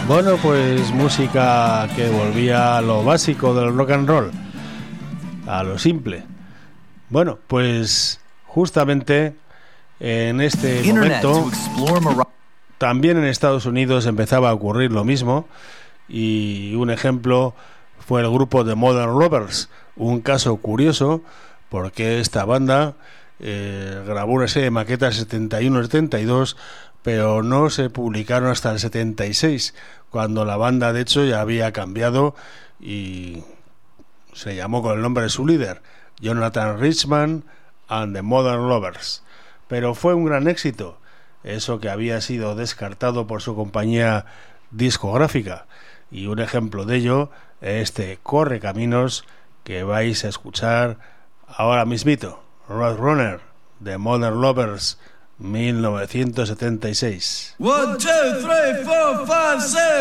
Bueno, pues música que volvía a lo básico del rock and roll, a lo simple. Bueno, pues justamente en este momento también en Estados Unidos empezaba a ocurrir lo mismo, y un ejemplo fue el grupo The Modern Lovers, un caso curioso porque esta banda grabó una serie de maquetas 71-72, pero no se publicaron hasta el 76, cuando la banda de hecho ya había cambiado y se llamó con el nombre de su líder, Jonathan Richman and the Modern Lovers. Pero fue un gran éxito, eso que había sido descartado por su compañía discográfica, y un ejemplo de ello es este Correcaminos que vais a escuchar ahora mismito, Roadrunner de Modern Lovers, 1976. 1, 2, 3, 4, 5, 6